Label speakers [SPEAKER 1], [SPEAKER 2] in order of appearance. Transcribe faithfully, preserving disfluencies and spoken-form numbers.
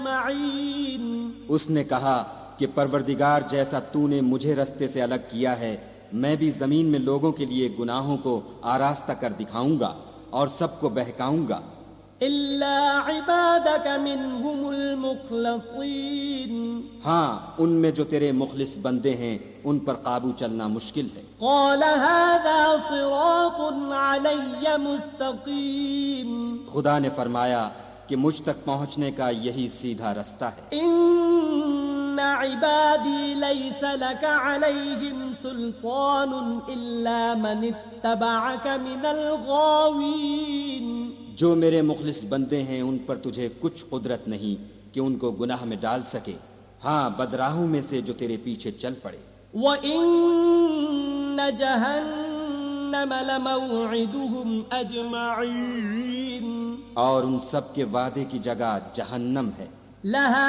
[SPEAKER 1] اس نے کہا کہ پروردگار جیسا تو نے مجھے رستے سے الگ کیا ہے میں بھی زمین میں لوگوں کے لیے گناہوں کو آراستہ کر دکھاؤں گا اور سب کو بہکاؤں گا
[SPEAKER 2] الا عبادك منهم المخلصين
[SPEAKER 1] ہاں ان میں جو تیرے مخلص بندے ہیں ان پر قابو چلنا مشکل ہے
[SPEAKER 2] قال هذا صراط علي مستقيم
[SPEAKER 1] خدا نے فرمایا کہ مجھ تک پہنچنے کا یہی سیدھا رستہ ہے
[SPEAKER 2] ان عبادی لیس لك علیہم سلطان الا من اتبعك من الغاوین
[SPEAKER 1] جو میرے مخلص بندے ہیں ان پر تجھے کچھ قدرت نہیں کہ ان کو گناہ میں ڈال سکے ہاں بدراہوں میں سے جو تیرے پیچھے چل پڑے
[SPEAKER 2] وَإِنَّ جَهَنَّمَ لَمَوْعِدُهُمْ أَجْمَعِينَ
[SPEAKER 1] اور ان سب کے وعدے کی جگہ جہنم ہے
[SPEAKER 2] لَهَا